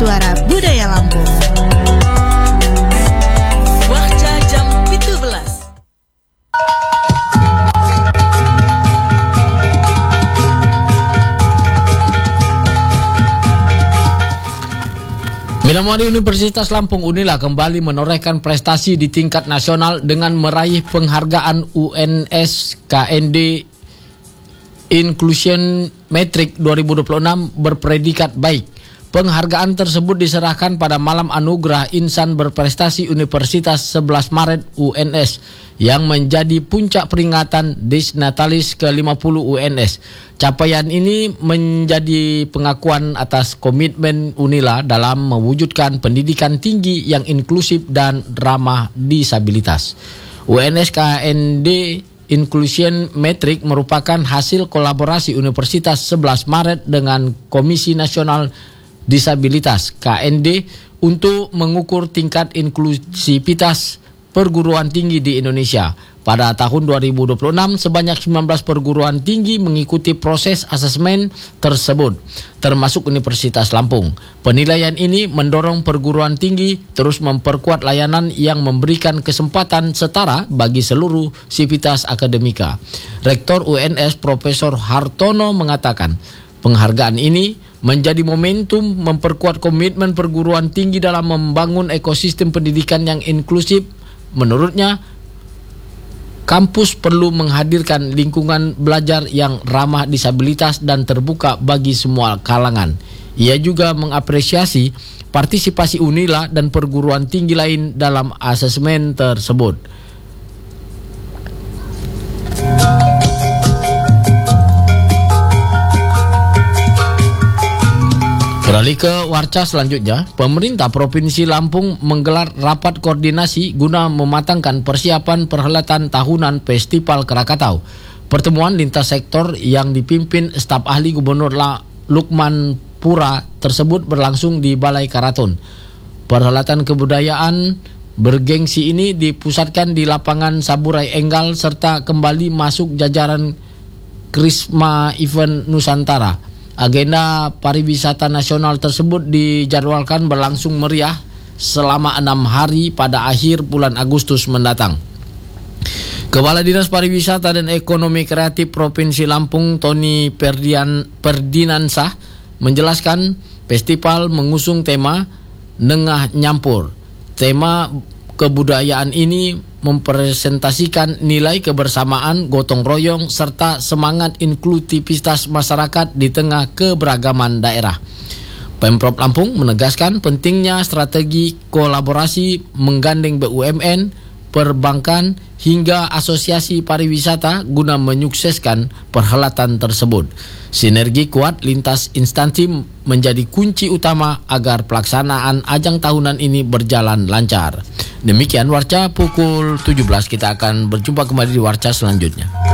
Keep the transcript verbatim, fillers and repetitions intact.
Suara Budaya Lampung. Warca jam tujuh belas. Minamari Universitas Lampung Unila kembali menorehkan prestasi di tingkat nasional dengan meraih penghargaan U N S K N D Inclusion Metric dua ribu dua puluh enam berpredikat baik. Penghargaan tersebut diserahkan pada Malam Anugerah Insan Berprestasi Universitas sebelas Maret U N S yang menjadi puncak peringatan Disnatalis ke lima puluh U N S. Capaian ini menjadi pengakuan atas komitmen Unila dalam mewujudkan pendidikan tinggi yang inklusif dan ramah disabilitas. U N S K N D Inclusion Metric merupakan hasil kolaborasi Universitas sebelas Maret dengan Komisi Nasional Disabilitas K N D untuk mengukur tingkat inklusivitas perguruan tinggi di Indonesia. Pada tahun dua ribu dua puluh enam, sebanyak sembilan belas perguruan tinggi mengikuti proses asesmen tersebut, termasuk Universitas Lampung. Penilaian ini mendorong perguruan tinggi terus memperkuat layanan yang memberikan kesempatan setara bagi seluruh sivitas akademika. Rektor U N S Profesor Hartono mengatakan, penghargaan ini menjadi momentum memperkuat komitmen perguruan tinggi dalam membangun ekosistem pendidikan yang inklusif. Menurutnya, kampus perlu menghadirkan lingkungan belajar yang ramah disabilitas dan terbuka bagi semua kalangan. Ia juga mengapresiasi partisipasi Unila dan perguruan tinggi lain dalam asesmen tersebut. Beralih ke warca selanjutnya, pemerintah Provinsi Lampung menggelar rapat koordinasi guna mematangkan persiapan perhelatan tahunan Festival Krakatau. Pertemuan lintas sektor yang dipimpin staf ahli Gubernur Lukman Pura tersebut berlangsung di Balai Karaton. Perhelatan kebudayaan bergengsi ini dipusatkan di lapangan Saburai Enggal serta kembali masuk jajaran Krisma Event Nusantara. Agenda pariwisata nasional tersebut dijadwalkan berlangsung meriah selama enam hari pada akhir bulan Agustus mendatang. Kepala Dinas Pariwisata dan Ekonomi Kreatif Provinsi Lampung, Tony Perdian, Perdinansah, menjelaskan festival mengusung tema Nengah Nyampur. Tema kebudayaan ini mempresentasikan nilai kebersamaan, gotong royong, serta semangat inklusivitas masyarakat di tengah keberagaman daerah. Pemprov Lampung menegaskan pentingnya strategi kolaborasi menggandeng B U M N, perbankan, hingga asosiasi pariwisata guna menyukseskan perhelatan tersebut. Sinergi kuat lintas instansi menjadi kunci utama agar pelaksanaan ajang tahunan ini berjalan lancar. Demikian Warca pukul tujuh belas, kita akan berjumpa kembali di Warca selanjutnya.